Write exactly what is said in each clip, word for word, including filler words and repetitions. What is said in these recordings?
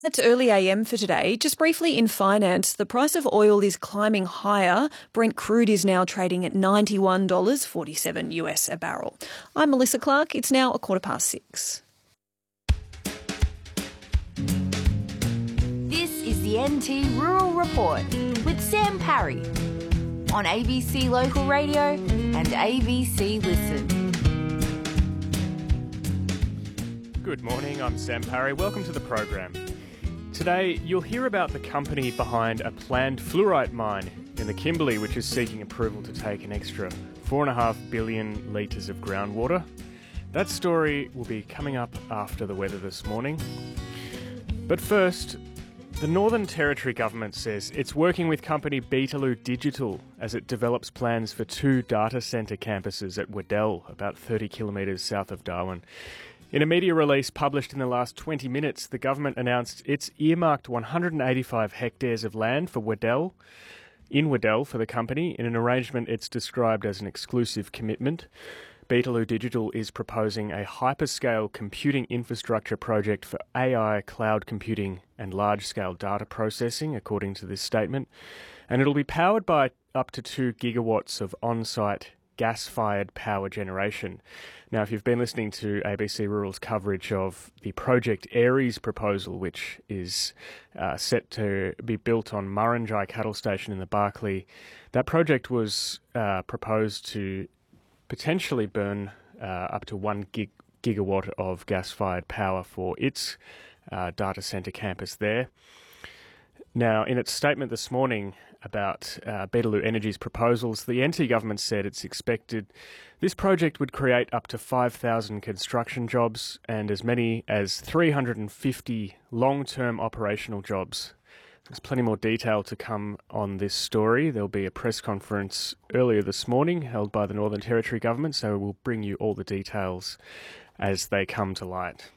It's early A M for today. Just briefly in finance, the price of oil is climbing higher. Brent crude is now trading at ninety-one dollars forty-seven US a barrel. I'm Melissa Clark. It's now a quarter past six. This is the N T Rural Report with Sam Parry on A B C Local Radio and A B C Listen. Good morning, I'm Sam Parry. Welcome to the program. Today, you'll hear about the company behind a planned fluorite mine in the Kimberley, which is seeking approval to take an extra four point five billion litres of groundwater. That story will be coming up after the weather this morning. But first, the Northern Territory government says it's working with company Beetaloo Digital as it develops plans for two data centre campuses at Waddell, about thirty kilometres south of Darwin. In a media release published in the last twenty minutes, the government announced it's earmarked one hundred eighty-five hectares of land for Waddell, in Waddell for the company, in an arrangement it's described as an exclusive commitment. Beetaloo Digital is proposing a hyperscale computing infrastructure project for A I, cloud computing and large-scale data processing, according to this statement, and it'll be powered by up to two gigawatts of on-site gas-fired power generation. Now, if you've been listening to A B C Rural's coverage of the Project Aries proposal, which is uh, set to be built on Murrinjai Cattle Station in the Barkly, that project was uh, proposed to potentially burn uh, up to one gig- gigawatt of gas-fired power for its uh, data centre campus there. Now, in its statement this morning about uh, Beetaloo Energy's proposals, the N T government said it's expected this project would create up to five thousand construction jobs and as many as three hundred fifty long-term operational jobs. There's plenty more detail to come on this story. There'll be a press conference earlier this morning held by the Northern Territory government, so we'll bring you all the details as they come to light.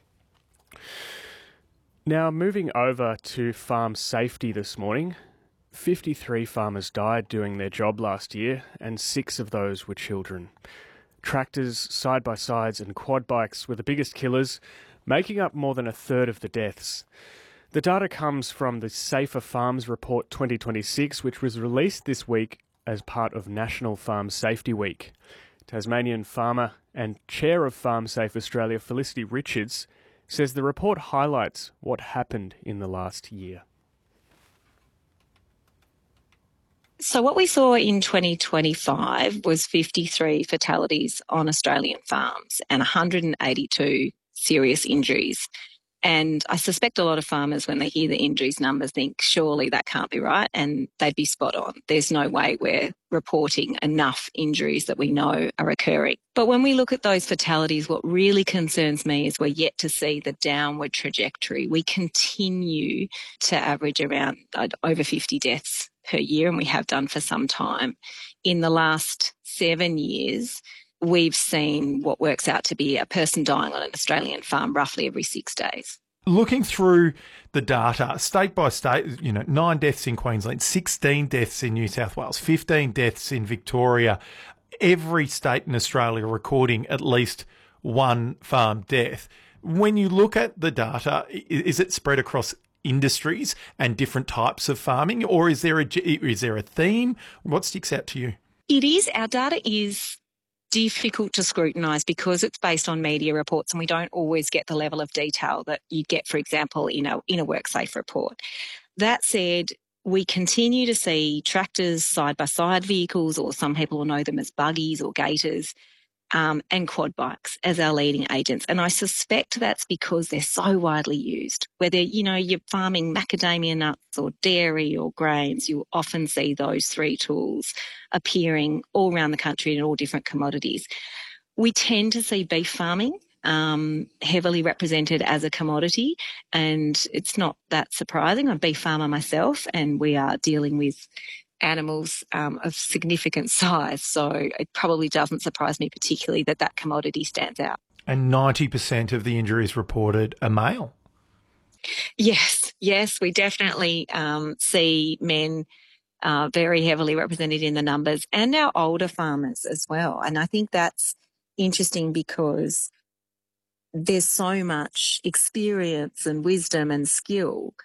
Now, moving over to farm safety this morning, fifty-three farmers died doing their job last year, and six of those were children. Tractors, side-by-sides and quad bikes were the biggest killers, making up more than a third of the deaths. The data comes from the Safer Farms Report twenty twenty-six, which was released this week as part of National Farm Safety Week. Tasmanian farmer and chair of Farm Safe Australia, Felicity Richards, says the report highlights what happened in the last year. So what we saw in twenty twenty-five was fifty-three fatalities on Australian farms and one hundred eighty-two serious injuries. And I suspect a lot of farmers, when they hear the injuries numbers, think, surely that can't be right, and they'd be spot on. There's no way we're reporting enough injuries that we know are occurring. But when we look at those fatalities, what really concerns me is we're yet to see the downward trajectory. We continue to average around uh, over fifty deaths per year, and we have done for some time. In the last seven years, we've seen what works out to be a person dying on an Australian farm roughly every six days. Looking through the data, state by state, you know, nine deaths in Queensland, sixteen deaths in New South Wales, fifteen deaths in Victoria. Every state in Australia recording at least one farm death. When you look at the data, is it spread across industries and different types of farming, or is there a, is there a theme? What sticks out to you? It is. Our data is difficult to scrutinise because it's based on media reports and we don't always get the level of detail that you get, for example, in a, in a WorkSafe report. That said, we continue to see tractors, side-by-side vehicles, or some people will know them as buggies or gators, um, and quad bikes as our leading agents. And I suspect that's because they're so widely used. Whether, you know, you're farming macadamia nuts or dairy or grains, you'll often see those three tools appearing all around the country in all different commodities. We tend to see beef farming um, heavily represented as a commodity, and it's not that surprising. I'm a beef farmer myself, and we are dealing with animals um, of significant size, so it probably doesn't surprise me particularly that that commodity stands out. And ninety percent of the injuries reported are male? Yes, yes, we definitely um, see men uh, very heavily represented in the numbers, and our older farmers as well. And I think that's interesting because there's so much experience and wisdom and skill